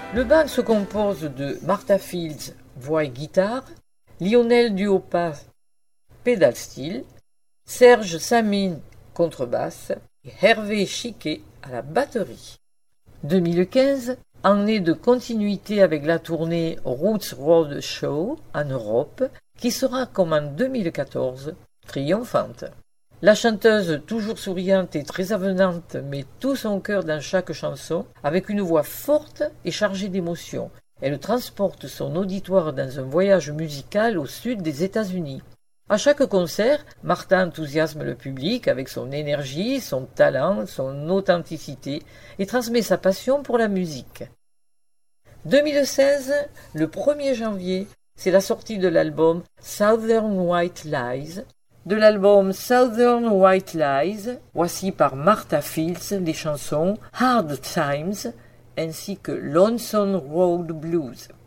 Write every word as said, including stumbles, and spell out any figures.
Le band se compose de Martha Fields, voix et guitare, Lionel Duopa, pédale steel, Serge Samin, contrebasse et Hervé Chiquet à la batterie. deux mille quinze, année de continuité avec la tournée Roots Road Show en Europe, qui sera comme en deux mille quatorze, triomphante. La chanteuse, toujours souriante et très avenante, met tout son cœur dans chaque chanson, avec une voix forte et chargée d'émotion. Elle transporte son auditoire dans un voyage musical au sud des États-Unis. À chaque concert, Martha enthousiasme le public avec son énergie, son talent, son authenticité et transmet sa passion pour la musique. deux mille seize, le premier janvier, c'est la sortie de l'album Southern White Lies. De l'album Southern White Lies, voici par Martha Fields les chansons Hard Times ainsi que Lonesome Road Blues.